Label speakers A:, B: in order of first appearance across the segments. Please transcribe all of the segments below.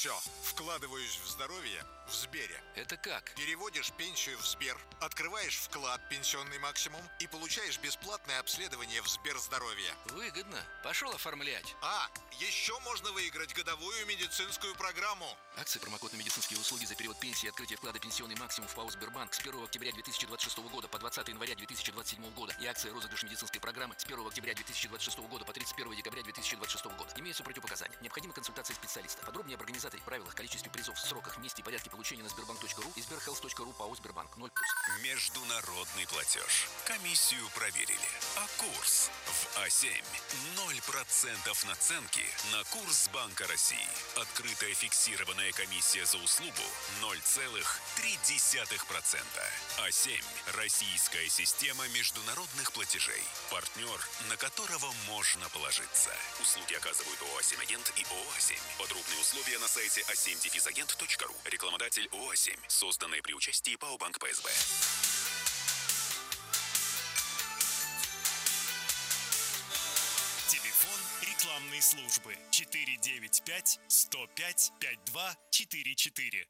A: Все, вкладываюсь в здоровье в Сбере.
B: Это как?
A: Переводишь пенсию в Сбер, открываешь вклад «Пенсионный максимум» и получаешь бесплатное обследование в Сберздоровье.
B: Выгодно. Пошел оформлять.
A: Еще можно выиграть годовую медицинскую программу.
B: Акции промокод на медицинские услуги за период пенсии и открытия вклада «Пенсионный максимум» в ПАО «Сбербанк» с 1 октября 2026 года по 20 января 2027 года и акция розыгрыш медицинской программы с 1 октября 2026 года по 31 декабря 2026 года. Имеются противопоказания. Необходима консультация специалиста. Подробнее об организаторе, правилах, количестве призов, сроках, месте и порядке получения на sberbank.ru и sberhealth.ru ПАО «Сбербанк» 0+.
C: Международный платеж. Комиссию проверили. А курс в А7. 0% наценки на курс Банка России. Открытая фиксированная комиссия за услугу 0,3%. А7. Российская система международных платежей. Партнер, на которого можно положиться. Услуги оказывают ООО «А7 Агент» и ООО «А7». Подробные условия на сайте a7-agent.ru. Рекламодатель ООО «А7». Созданное при участии ПАО «Банк ПСБ».
D: Телефон рекламной службы 495 105 5244.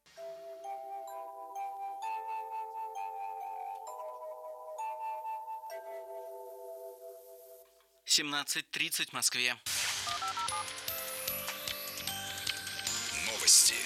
E: «17:30 в Москве».
C: Новости.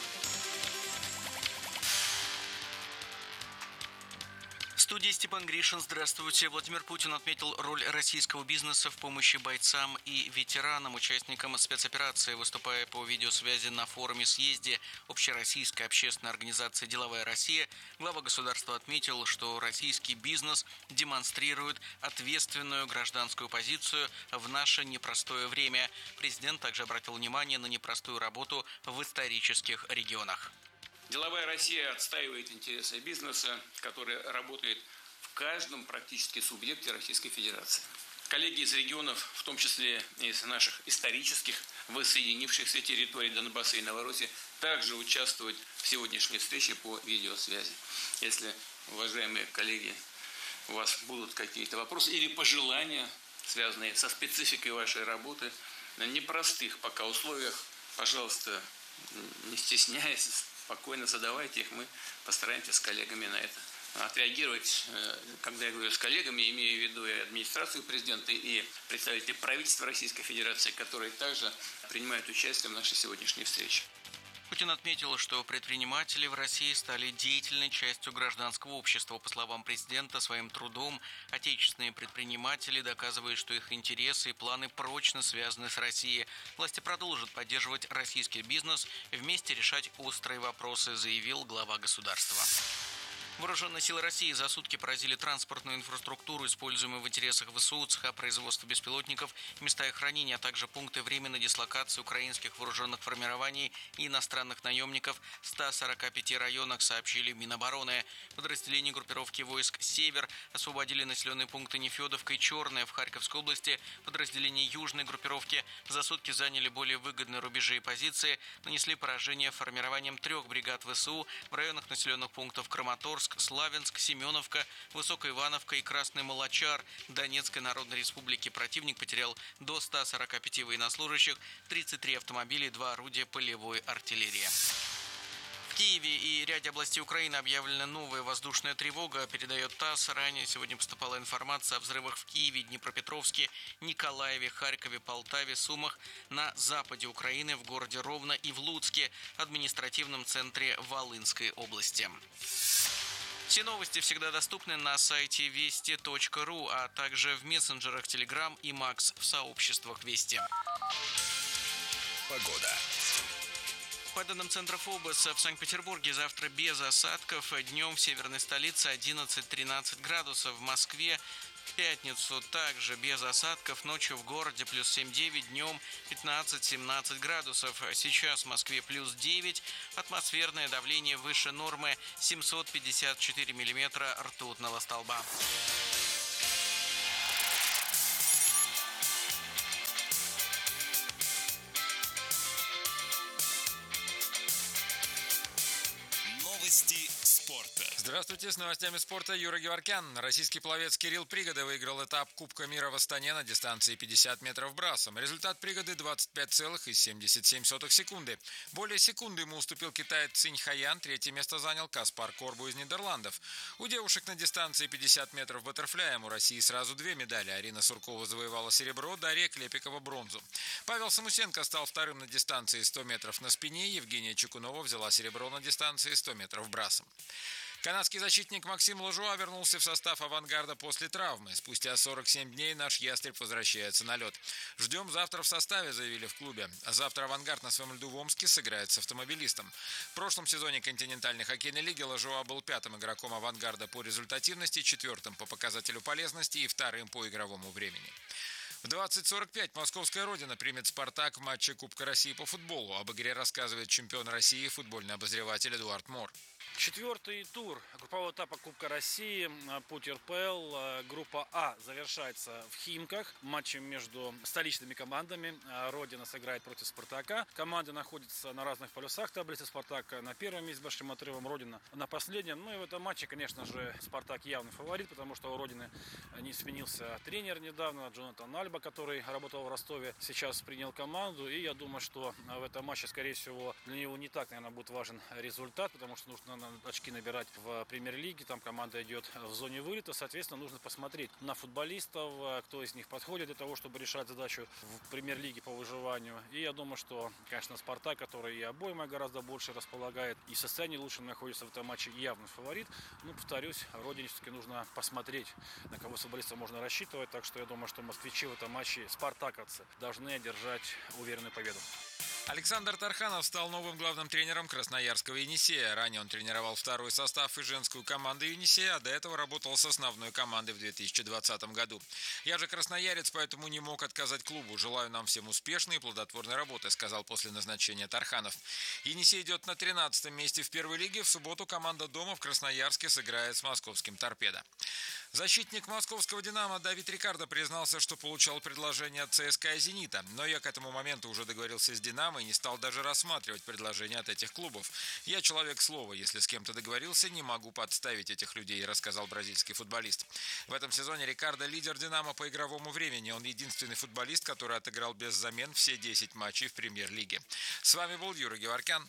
E: В студии Степан Гришин. Здравствуйте. Владимир Путин отметил роль российского бизнеса в помощи бойцам и ветеранам, участникам спецоперации. Выступая по видеосвязи на форуме-съезде Общероссийской общественной организации «Деловая Россия», глава государства отметил, что российский бизнес демонстрирует ответственную гражданскую позицию в наше непростое время. Президент также обратил внимание на непростую работу в исторических регионах.
F: Деловая Россия отстаивает интересы бизнеса, который работает в каждом практически субъекте Российской Федерации. Коллеги из регионов, в том числе из наших исторических воссоединившихся территорий Донбасса и Новороссии, также участвуют в сегодняшней встрече по видеосвязи. Если, уважаемые коллеги, у вас будут какие-то вопросы или пожелания, связанные со спецификой вашей работы, на непростых пока условиях, пожалуйста, не стесняйтесь, спокойно задавайте их, мы постараемся с коллегами на это отреагировать. Когда я говорю с коллегами, имею в виду и администрацию президента, и представителей правительства Российской Федерации, которые также принимают участие в нашей сегодняшней встрече.
E: Путин отметил, что предприниматели в России стали деятельной частью гражданского общества. По словам президента, своим трудом отечественные предприниматели доказывают, что их интересы и планы прочно связаны с Россией. Власти продолжат поддерживать российский бизнес и вместе решать острые вопросы, заявил глава государства. Вооруженные силы России за сутки поразили транспортную инфраструктуру, используемую в интересах ВСУ, цеха производства беспилотников, места их хранения, а также пункты временной дислокации украинских вооруженных формирований и иностранных наемников в 145 районах, сообщили в Минобороны. Подразделения группировки войск «Север» освободили населенные пункты Нефедовка и Черная в Харьковской области. Подразделения южной группировки за сутки заняли более выгодные рубежи и позиции, нанесли поражение формированием 3 бригад ВСУ в районах населенных пунктов Краматорск, Славянск, Семеновка, Высокая Ивановка и Красный Молочар Донецкой Народной Республики. Противник потерял до 145 военнослужащих, 33 автомобиля и 2 орудия полевой артиллерии. В Киеве и ряде областей Украины объявлена новая воздушная тревога, передает ТАСС. Ранее сегодня поступала информация о взрывах в Киеве, Днепропетровске, Николаеве, Харькове, Полтаве, Сумах, на западе Украины, в городе Ровно и в Луцке, административном центре Волынской области. Все новости всегда доступны на сайте вести.ру, а также в мессенджерах Telegram и Макс в сообществах Вести.
C: Погода.
E: По данным Центра ФОБОС, в Санкт-Петербурге завтра без осадков. Днем в северной столице 11-13 градусов. В Москве в пятницу также без осадков. Ночью в городе плюс 7-9, днем 15-17 градусов. Сейчас в Москве плюс 9. Атмосферное давление выше нормы 754 миллиметра ртутного столба.
D: Новости спорта.
G: Здравствуйте, с новостями спорта Юра Геворкян. Российский пловец Кирилл Пригода выиграл этап Кубка мира в Астане на дистанции 50 метров брасом. Результат Пригоды 25,77 секунды. Более секунды ему уступил китаец Цинь Хаян. Третье место занял Каспар Корбу из Нидерландов. У девушек на дистанции 50 метров баттерфляем у России сразу две медали. Арина Суркова завоевала серебро, Дарья Клепикова бронзу. Павел Самусенко стал вторым на дистанции 100 метров на спине. Евгения Чекунова взяла серебро на дистанции 100 метров брасом. Канадский защитник Максим Лажуа вернулся в состав «Авангарда» после травмы. Спустя 47 дней наш ястреб возвращается на лед. Ждем завтра в составе, заявили в клубе. А завтра «Авангард» на своем льду в Омске сыграет с «Автомобилистом». В прошлом сезоне континентальной хоккейной лиги Лажуа был пятым игроком «Авангарда» по результативности, четвертым по показателю полезности и вторым по игровому времени. В 20:45 московская «Родина» примет «Спартак» в матче Кубка России по футболу. Об игре рассказывает чемпион России, футбольный обозреватель Эдуард Мор.
H: Четвертый тур группового этапа Кубка России, путь РПЛ. Группа А завершается в Химках матчем между столичными командами. Родина сыграет против Спартака. Команды находятся на разных полюсах таблицы. Спартак на первом месте с большим отрывом, Родина на последнем. Ну и в этом матче, конечно же, Спартак явный фаворит, потому что у Родины не сменился тренер недавно, Джонатан Альба, который работал в Ростове, сейчас принял команду. И я думаю, что в этом матче, скорее всего, для него не так, наверное, будет важен результат, потому что нужно очки набирать в премьер-лиге, там команда идет в зоне вылета, соответственно, нужно посмотреть на футболистов, кто из них подходит для того, чтобы решать задачу в премьер-лиге по выживанию. И я думаю, что, конечно, Спартак, который и обоймой гораздо больше располагает, и в состоянии лучше находится в этом матче, явный фаворит. Ну, повторюсь, Родине все-таки нужно посмотреть, на кого футболистов можно рассчитывать, так что я думаю, что москвичи в этом матче, спартаковцы, должны одержать уверенную победу.
G: Александр Тарханов стал новым главным тренером красноярского «Енисея». Ранее он тренировал второй состав и женскую команду «Енисея», а до этого работал с основной командой в 2020 году. «Я же красноярец, поэтому не мог отказать клубу. Желаю нам всем успешной и плодотворной работы», сказал после назначения Тарханов. «Енисей» идет на 13-м месте в первой лиге. В субботу команда дома в Красноярске сыграет с московским «Торпедо». Защитник московского «Динамо» Давид Рикардо признался, что получал предложение от ЦСКА и «Зенита». Но я к этому моменту уже договорился с «Динамо» и не стал даже рассматривать предложения от этих клубов. «Я человек слова. Если с кем-то договорился, не могу подставить этих людей», рассказал бразильский футболист. В этом сезоне Рикардо лидер «Динамо» по игровому времени. Он единственный футболист, который отыграл без замен все 10 матчей в премьер-лиге. С вами был Юра Геворкян.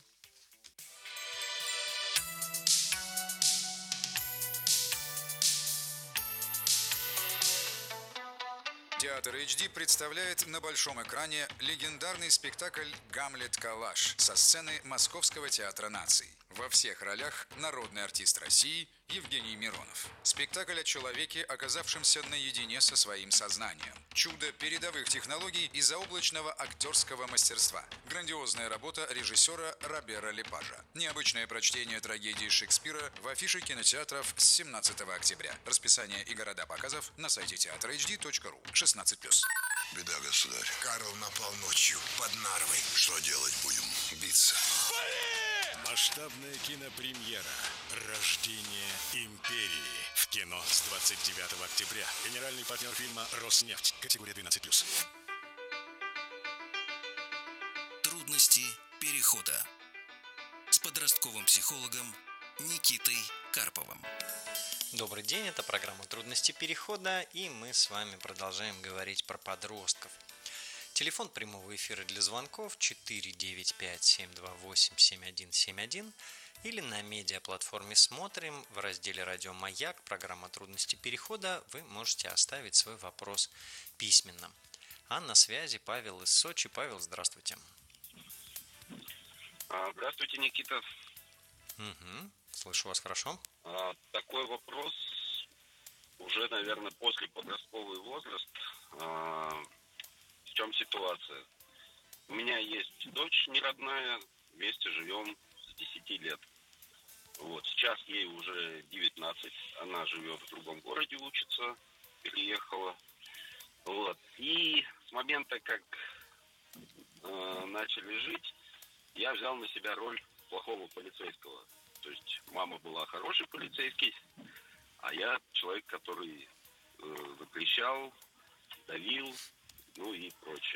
I: Театр HD представляет на большом экране легендарный спектакль «Гамлет Калаш» со сцены Московского театра наций. Во всех ролях народный артист России Евгений Миронов. Спектакль о человеке, оказавшемся наедине со своим сознанием. Чудо передовых технологий и заоблачного актерского мастерства. Грандиозная работа режиссера Робера Лепажа. Необычное прочтение трагедии Шекспира в афише кинотеатров с 17 октября. Расписание и города показов на сайте teatrhd.ru. 16+.
A: Беда, государь. Карл напал ночью под Нарвой. Что делать будем? Биться.
D: Масштабная кинопремьера «Рождение империи» в кино с 29 октября. Генеральный партнер фильма «Роснефть». Категория 12+.
B: Трудности перехода с подростковым психологом Никитой Карповым.
J: Добрый день, это программа «Трудности перехода», и мы с вами продолжаем говорить про подростков. Телефон прямого эфира для звонков 495-728-7171 или на медиаплатформе «Смотрим» в разделе «Радио Маяк», программа «Трудности перехода», вы можете оставить свой вопрос письменно. А на связи Павел из Сочи. Павел, здравствуйте.
K: Здравствуйте, Никита.
J: Угу, слышу вас хорошо.
K: Такой вопрос. Уже, наверное, после подростковый возраст. В чем ситуация? У меня есть дочь неродная, вместе живем с 10 лет. Вот, сейчас ей уже 19, она живет в другом городе, учится, переехала. Вот, и с момента, как начали жить, я взял на себя роль плохого полицейского. То есть мама была хороший полицейский, а я человек, который запрещал, давил, ну и прочее.